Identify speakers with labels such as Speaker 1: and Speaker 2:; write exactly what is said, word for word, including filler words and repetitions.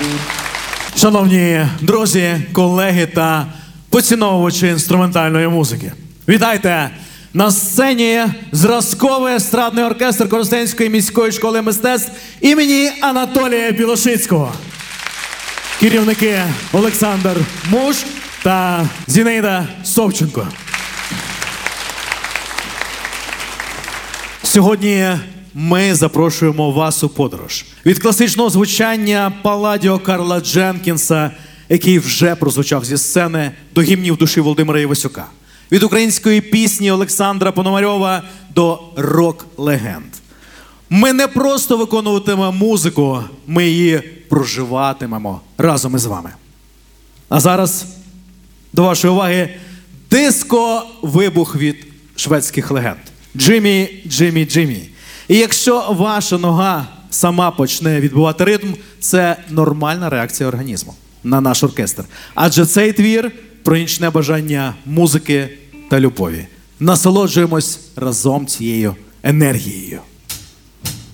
Speaker 1: Шановні друзі, колеги та поціновувачі інструментальної музики. Вітайте! На сцені зразковий естрадний оркестр Коростенської міської школи мистецтв імені Анатолія Білошицького. Керівники Олександр Муш та Зінаїда Совченко. Сьогодні ми запрошуємо вас у подорож. Від класичного звучання Палладіо Карла Дженкінса, який вже прозвучав зі сцени, до гімнів душі Володимира Івасюка. Від української пісні Олександра Пономарьова до рок-легенд. Ми не просто виконуватимемо музику, ми її проживатимемо разом із вами. А зараз до вашої уваги диско-вибух від шведських легенд. Джиммі, Джиммі, Джиммі. І якщо ваша нога сама почне відбивати ритм, це нормальна реакція організму на наш оркестр. Адже цей твір про нічне бажання музики та любові. Насолоджуємось разом цією енергією.